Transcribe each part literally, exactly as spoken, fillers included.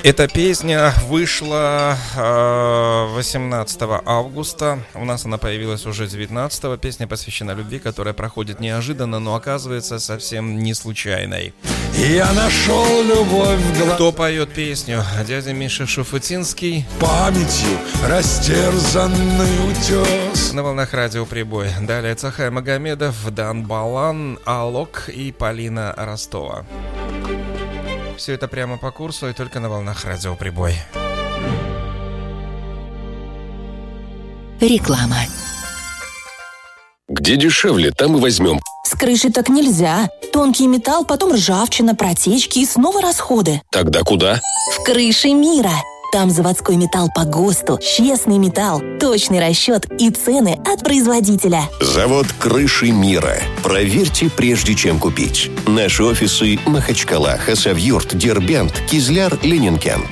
Эта песня вышла э, восемнадцатого августа. У нас она появилась уже девятнадцатого. Песня посвящена любви, которая проходит неожиданно, но оказывается совсем не случайной. Я нашел любовь в глазах. Кто поет песню? Дядя Миша Шуфутинский. Памятью растерзанный утес. На волнах радио «Прибой». Далее Цахай Магомедов, Дан Балан, Алок и Полина Ростова. Все это прямо по курсу и только на волнах радио «Прибой». Реклама. Где дешевле, там и возьмем. С крыши так нельзя. Тонкий металл, потом ржавчина, протечки и снова расходы. Тогда куда? В «Крыши мира». Там заводской металл по ГОСТу, честный металл, точный расчет и цены от производителя. Завод «Крыши мира». Проверьте, прежде чем купить. Наши офисы Махачкала, Хасавюрт, Дербент, Кизляр, Ленинкент.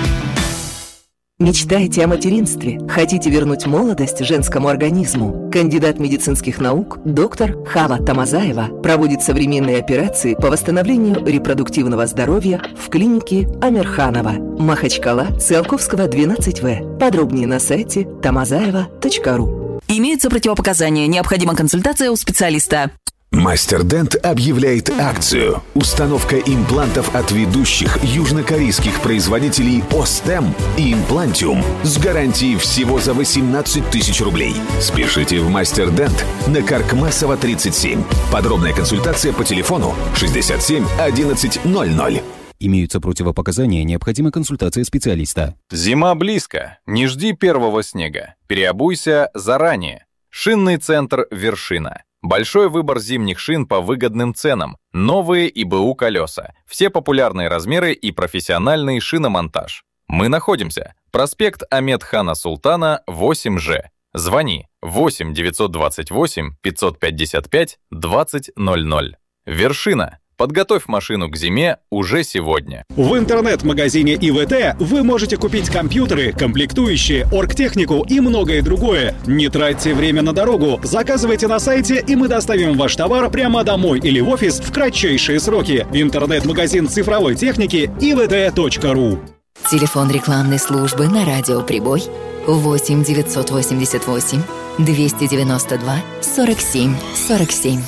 Мечтаете о материнстве? Хотите вернуть молодость женскому организму? Кандидат медицинских наук, доктор Хава Тамазаева проводит современные операции по восстановлению репродуктивного здоровья в клинике Амирханова. Махачкала, Циолковского, двенадцать вэ. Подробнее на сайте тамазаева точка ру. Имеются противопоказания. Необходима консультация у специалиста. Мастер-Дент объявляет акцию. Установка имплантов от ведущих южнокорейских производителей Остем и Имплантиум с гарантией всего за восемнадцать тысяч рублей. Спешите в Мастер-Дент на Каркмасова, тридцать семь. Подробная консультация по телефону шестьдесят семь одиннадцать ноль ноль. Имеются противопоказания, необходима консультация специалиста. Зима близко. Не жди первого снега. Переобуйся заранее. Шинный центр «Вершина». Большой выбор зимних шин по выгодным ценам, новые и БУ колеса, все популярные размеры и профессиональный шиномонтаж. Мы находимся. Проспект Амедхана Султана, восемь Ж. Звони восемь девятьсот двадцать восемь пятьсот пятьдесят пять двадцать ноль ноль. Вершина. Подготовь машину к зиме уже сегодня. В интернет-магазине ИВТ вы можете купить компьютеры, комплектующие, оргтехнику и многое другое. Не тратьте время на дорогу. Заказывайте на сайте, и мы доставим ваш товар прямо домой или в офис в кратчайшие сроки. Интернет-магазин цифровой техники и вэ тэ точка ру. Телефон рекламной службы на радио «Прибой» восемь девятьсот восемьдесят восемь двести девяносто два сорок семь сорок семь.